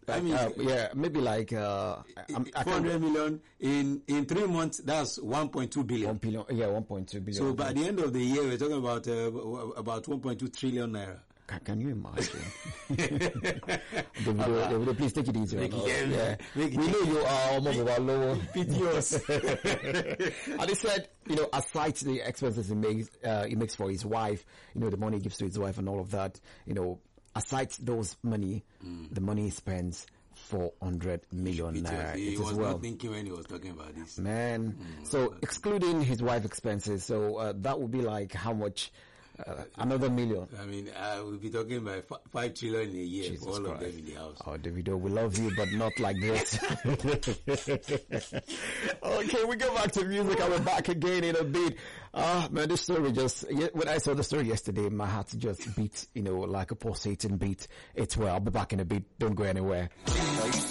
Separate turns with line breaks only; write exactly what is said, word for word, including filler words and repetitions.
I mean,
uh, yeah, maybe like uh, I'm, I
four hundred million in in three months. That's one point two billion.
One billion, yeah, one point two billion.
So by the end of the year, we're talking about uh, about one point two trillion naira.
Can, can you imagine? Davido, Davido, please take it easy.
Make it,
yeah,
yeah. Make
we
it,
know you are more of our lower.
Piteous.
And he said, you know, aside the expenses he makes, uh, he makes for his wife, you know, the money he gives to his wife and all of that, you know, aside those money, mm. the money he spends four hundred million naira.
He
it
was
as well.
not thinking when he was talking about this.
Man.
Mm,
so excluding his wife expenses, so uh, that would be like how much? Uh, another million.
I mean, I will be talking about f- five trillion in a year
Jesus
for all
Christ.
of them in the house.
Oh, Davido, we love you, but not like this. Okay, we go back to music and we're back again in a bit. Ah, uh, man, this story just, when I saw the story yesterday, my heart just beat, you know, like a pulsating beat. It's well, I'll be back in a bit. Don't go anywhere.